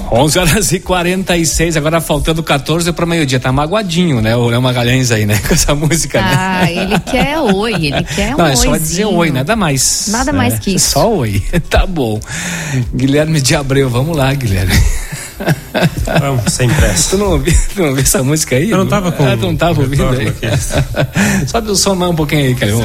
11h46, agora faltando 14 para meio-dia. Tá magoadinho, né? O Léo Magalhães aí, né? Com essa música, né? Ah, ele quer oi, ele quer um Não, é oizinho. só dizer oi, nada mais. Nada mais que isso. Só oi. Tá bom. Guilherme de Abreu, vamos lá, Guilherme. Vamos, sem pressa. Tu não ouviu essa música aí? Eu não tava com... Tu não tava ouvindo aí? Sobe o som mais um pouquinho aí, cara.